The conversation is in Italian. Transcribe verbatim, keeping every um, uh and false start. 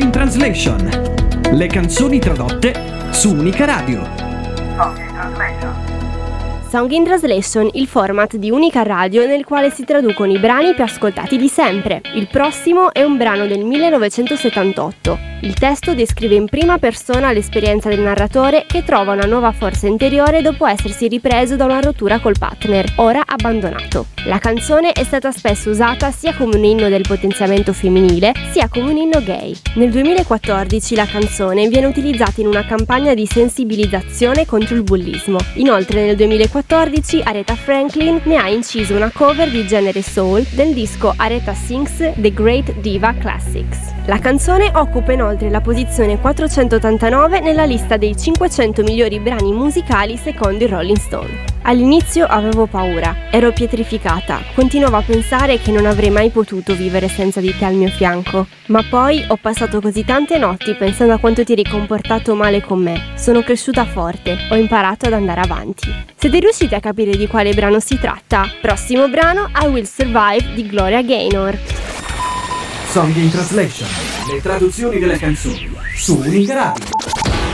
in Translation. Le canzoni tradotte su Unica Radio. Song in Translation. Song in Translation, il format di Unica Radio nel quale si traducono i brani più ascoltati di sempre. Il prossimo è un brano del millenovecentosettantotto. Il testo descrive in prima persona l'esperienza del narratore che trova una nuova forza interiore dopo essersi ripreso da una rottura col partner, ora abbandonato. La canzone è stata spesso usata sia come un inno del potenziamento femminile, sia come un inno gay. Nel duemilaquattordici la canzone viene utilizzata in una campagna di sensibilizzazione contro il bullismo. Inoltre nel duemilaquattordici Aretha Franklin ne ha inciso una cover di genere soul del disco Aretha Sings The Great Diva Classics. La canzone occupa inoltre la posizione quattrocentottantanove nella lista dei cinquecento migliori brani musicali secondo i Rolling Stone. All'inizio avevo paura, ero pietrificata, continuavo a pensare che non avrei mai potuto vivere senza di te al mio fianco. Ma poi ho passato così tante notti pensando a quanto ti eri comportato male con me. Sono cresciuta forte, ho imparato ad andare avanti. Siete riusciti a capire di quale brano si tratta? Prossimo brano, I Will Survive di Gloria Gaynor. Song in Translation. Le traduzioni delle canzoni su Unica Radio.